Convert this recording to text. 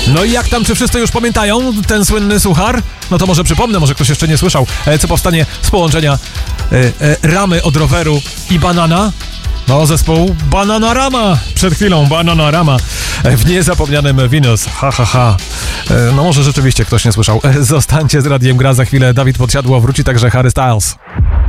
No i jak tam, czy wszyscy już pamiętają ten słynny suchar? No to może przypomnę, może ktoś jeszcze nie słyszał, co powstanie z połączenia ramy od roweru i banana. No, zespół Bananarama. Przed chwilą Bananarama w niezapomnianym Venus. Ha, ha, ha. No może rzeczywiście ktoś nie słyszał. Zostańcie z Radiem Gra, za chwilę Dawid Podsiadło, wróci także Harry Styles.